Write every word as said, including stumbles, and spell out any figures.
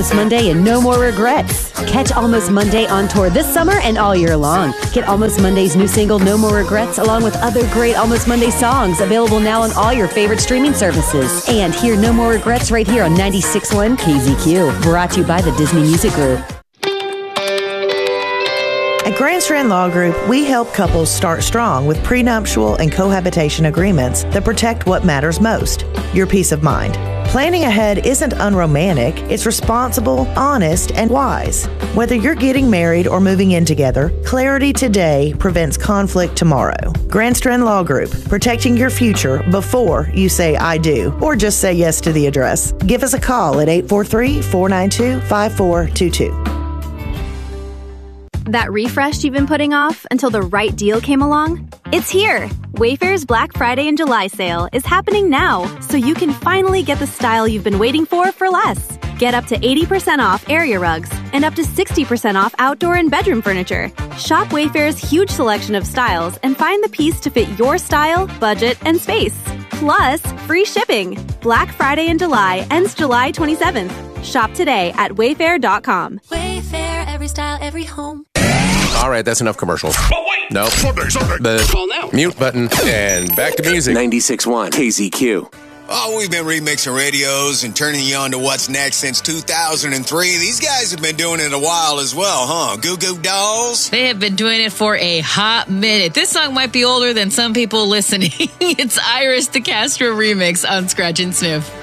Monday and no more regrets. Catch Almost Monday on tour this summer and all year long. Get Almost Monday's new single, No More Regrets, along with other great Almost Monday songs, available now on all your favorite streaming services. And hear No More Regrets right here on ninety-six point one K Z Q. Brought to you by the Disney Music Group. At Grand Strand Law Group, we help couples start strong with prenuptial and cohabitation agreements that protect what matters most, your peace of mind. Planning ahead isn't unromantic, it's responsible, honest, and wise. Whether you're getting married or moving in together, clarity today prevents conflict tomorrow. Grand Strand Law Group, protecting your future before you say I do, or just say yes to the address. Give us a call at eight four three, four nine two, five four two two. That refresh you've been putting off until the right deal came along? It's here! Wayfair's Black Friday and July sale is happening now, so you can finally get the style you've been waiting for for less. Get up to eighty percent off area rugs and up to sixty percent off outdoor and bedroom furniture. Shop Wayfair's huge selection of styles and find the piece to fit your style, budget, and space. Plus, free shipping. Black Friday in July ends July twenty-seventh. Shop today at wayfair dot com. Wayfair, every style, every home. All right, that's enough commercials. Oh, wait. Nope. Sunday, Sunday. The Call now. Mute button. And back to music. ninety-six point one K Z Q. Oh, we've been remixing radios and turning you on to what's next since two thousand three. These guys have been doing it a while as well, huh? Goo Goo Dolls? They have been doing it for a hot minute. This song might be older than some people listening. It's Iris the Castro remix on Scratch and Sniff.